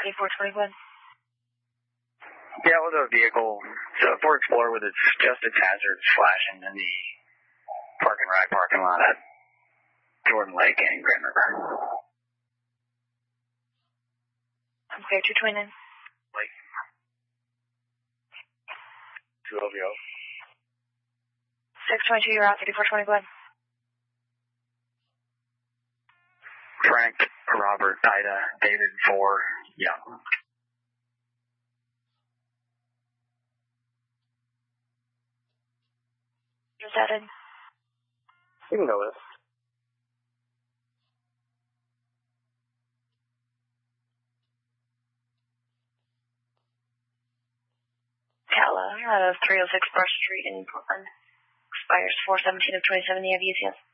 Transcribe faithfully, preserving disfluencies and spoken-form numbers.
thirty-four twenty-one. Yeah, it was a vehicle. So Ford Explorer with its justice hazards flashing in the park and ride parking lot at Jordan Lake and Grand River. I'm clear, two twenty-nine. Lake. two O V O. six twenty-two, you're out, thirty-four twenty-one. Frank, Robert, Ida, David, four, Young. Is that in? You can go with. Cala, uh, three oh six Brush Street in Portland. Expires four seventeen of twenty-seven, you have U C S.